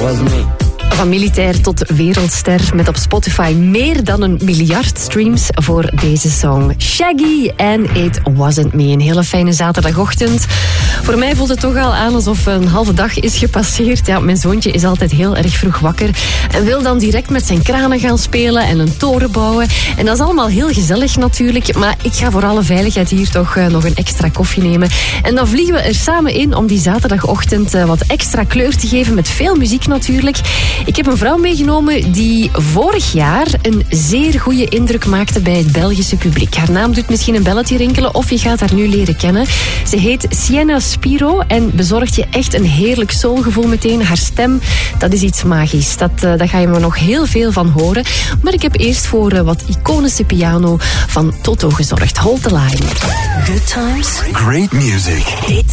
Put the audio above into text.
was me. Van militair tot wereldster met op Spotify meer dan 1 miljard streams voor deze song. Shaggy en It Wasn't Me. Een hele fijne zaterdagochtend. Voor mij voelt het toch al aan alsof een halve dag is gepasseerd. Ja, mijn zoontje is altijd heel erg vroeg wakker en wil dan direct met zijn kranen gaan spelen en een toren bouwen. En dat is allemaal heel gezellig natuurlijk, maar ik ga voor alle veiligheid hier toch nog een extra koffie nemen. En dan vliegen we er samen in om die zaterdagochtend wat extra kleur te geven met veel muziek natuurlijk. Ik heb een vrouw meegenomen die vorig jaar een zeer goede indruk maakte bij het Belgische publiek. Haar naam doet misschien een belletje rinkelen of je gaat haar nu leren kennen. Ze heet Sienna Spiro en bezorgt je echt een heerlijk soulgevoel meteen. Haar stem, dat is iets magisch. Daar ga je me nog heel veel van horen. Maar ik heb eerst voor wat iconische piano van Toto gezorgd. Hold the line. Good times. Great music. Dit